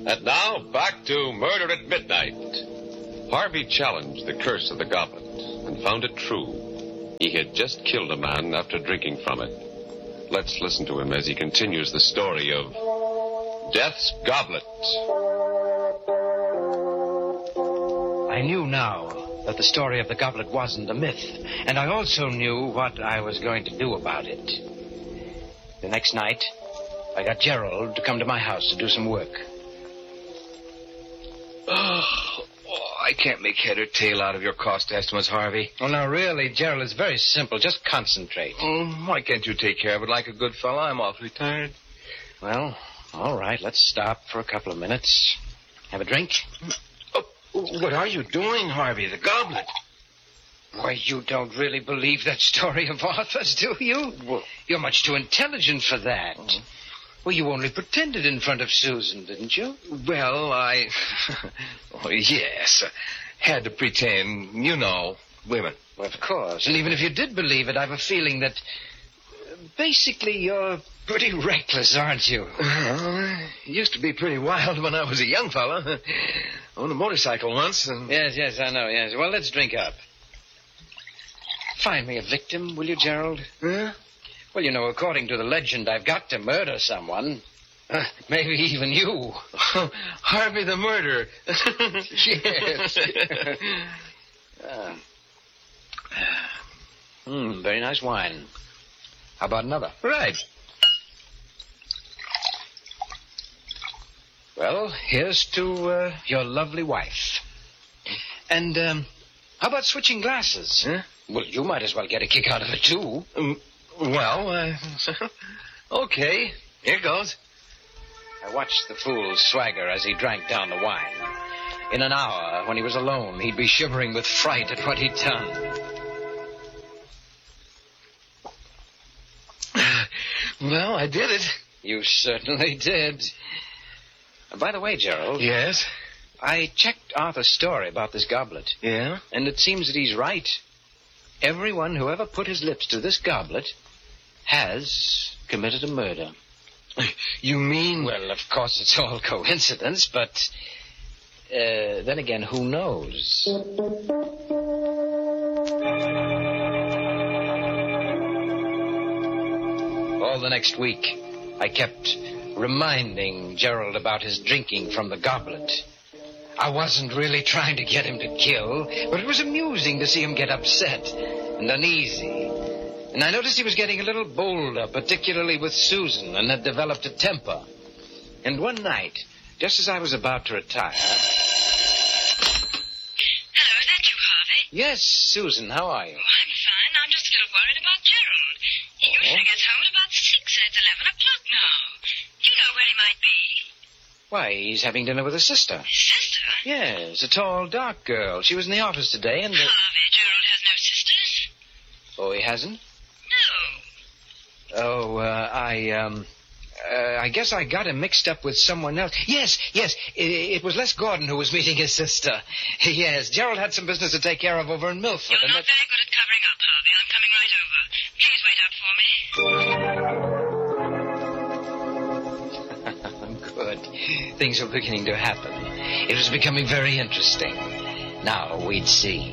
And now, back to Murder at Midnight. Harvey challenged the curse of the goblet and found it true. He had just killed a man after drinking from it. Let's listen to him as he continues the story of Death's Goblet. I knew now that the story of the goblet wasn't a myth, and I also knew what I was going to do about it. The next night, I got Gerald to come to my house to do some work. I can't make head or tail out of your cost estimates, Harvey. Oh, now, really, Gerald, it's very simple. Just concentrate. Why can't you take care of it like a good fellow? I'm awfully tired. Well, all right, let's stop for a couple of minutes. Have a drink? What are you doing, Harvey? The goblet. Why, you don't really believe that story of Arthur's, do you? Well, you're much too intelligent for that. Well, you only pretended in front of Susan, didn't you? Well, I... yes. Had to pretend. You know, women. Well, of course. And even if you did believe it, I have a feeling that... basically, you're pretty reckless, aren't you? Used to be pretty wild when I was a young fella. Owned a motorcycle once. And... Yes, I know, yes. Well, let's drink up. Find me a victim, will you, Gerald? Huh? Well, you know, according to the legend, I've got to murder someone. Maybe even you. Harvey the murderer. Yes. Very nice wine. How about another? Right. Well, here's to your lovely wife. And how about switching glasses? Huh? Well, you might as well get a kick out of it, too. Okay. Here goes. I watched the fool swagger as he drank down the wine. In an hour, when he was alone, he'd be shivering with fright at what he'd done. Well, I did it. You certainly did. By the way, Gerald. Yes? I checked Arthur's story about this goblet. Yeah? And it seems that he's right. Everyone who ever put his lips to this goblet has committed a murder. You mean... Well, of course, it's all coincidence, but... then again, who knows? All the next week, I kept reminding Gerald about his drinking from the goblet. I wasn't really trying to get him to kill, but it was amusing to see him get upset and uneasy. And I noticed he was getting a little bolder, particularly with Susan, and had developed a temper. And one night, just as I was about to retire... Hello, is that you, Harvey? Yes, Susan, how are you? Oh, I'm fine. I'm just a little worried about Gerald. He usually gets home at about 6, and it's 11 o'clock now. Do you know where he might be? Why, he's having dinner with his sister. His sister? Yes, a tall, dark girl. She was in the office today, and... Harvey, Gerald has no sisters? Oh, he hasn't? No. Oh, I guess I got him mixed up with someone else. Yes, it was Les Gordon who was meeting his sister. Yes, Gerald had some business to take care of over in Milford. You're not very good at covering up, Harvey. I'm coming right over. Please wait up for me. Good. Things were beginning to happen. It was becoming very interesting. Now, we'd see.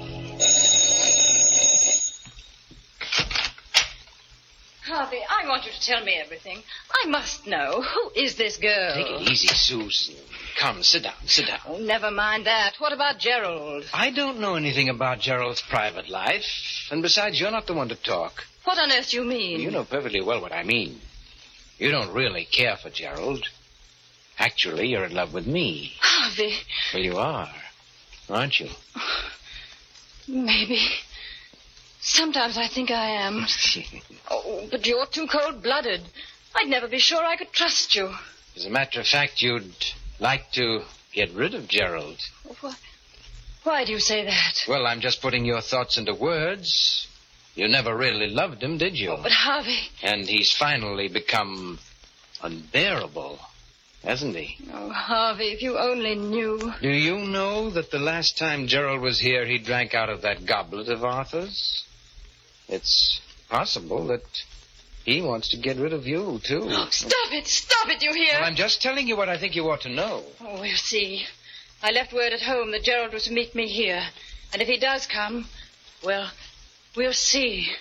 Harvey, I want you to tell me everything. I must know. Who is this girl? Take it easy, Susan. Come, sit down. Oh, never mind that. What about Gerald? I don't know anything about Gerald's private life. And besides, you're not the one to talk. What on earth do you mean? You know perfectly well what I mean. You don't really care for Gerald. Actually, you're in love with me. Harvey. Well, you are, aren't you? Maybe. Sometimes I think I am. Oh, but you're too cold-blooded. I'd never be sure I could trust you. As a matter of fact, you'd like to get rid of Gerald. Why do you say that? Well, I'm just putting your thoughts into words. You never really loved him, did you? Oh, but Harvey... And he's finally become unbearable, hasn't he? Oh, Harvey, if you only knew. Do you know that the last time Gerald was here, he drank out of that goblet of Arthur's? It's possible that He wants to get rid of you, too. Oh, stop it, you hear? Well, I'm just telling you what I think you ought to know. Oh, we'll see. I left word at home that Gerald was to meet me here. And if he does come, well, we'll see.